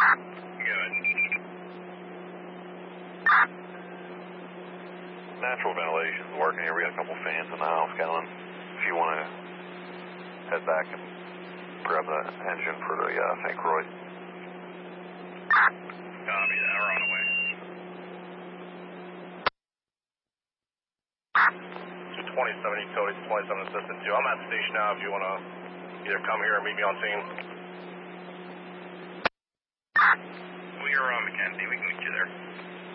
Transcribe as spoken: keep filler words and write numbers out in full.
Good. Natural ventilation's working here. We got a couple fans in the house going. If you want to head back and grab the engine for the uh, Saint Croix. Copy that. We're on the way. two twenty-seven, Cody, twenty-seven Assistant two. I'm at the station now if you want to either come here or meet me on scene. We are on Mackenzie. We can meet you there.